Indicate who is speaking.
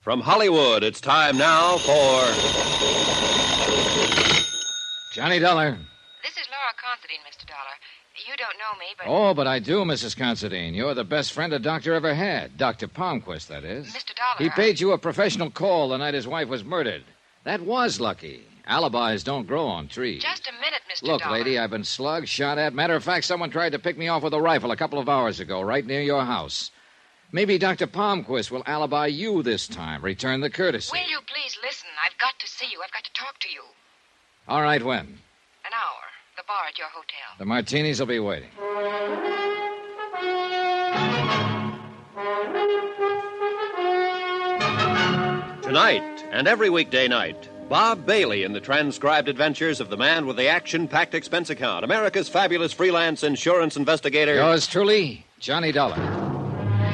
Speaker 1: From Hollywood, it's time now for...
Speaker 2: Johnny Dollar.
Speaker 3: This is Laura Considine, Mr. Dollar. You don't know me, but...
Speaker 2: Oh, but I do, Mrs. Considine. You're the best friend a doctor ever had. Dr. Palmquist, that is.
Speaker 3: Mr. Dollar...
Speaker 2: He paid you a professional call the night his wife was murdered. That was lucky. Alibis don't grow on trees.
Speaker 3: Just a minute, Mr.
Speaker 2: Look,
Speaker 3: Dollar.
Speaker 2: lady, I've been slugged, shot at. Matter of fact, someone tried to pick me off with a rifle a couple of hours ago, right near your house. Maybe Dr. Palmquist will alibi you this time. Return the courtesy.
Speaker 3: Will you please listen? I've got to see you. I've got to talk to you.
Speaker 2: All right, when?
Speaker 3: An hour. The bar at your hotel.
Speaker 2: The martinis will be waiting.
Speaker 1: Tonight and every weekday night, Bob Bailey in the transcribed adventures of the man with the action-packed expense account, America's fabulous freelance insurance investigator.
Speaker 2: Yours truly, Johnny Dollar.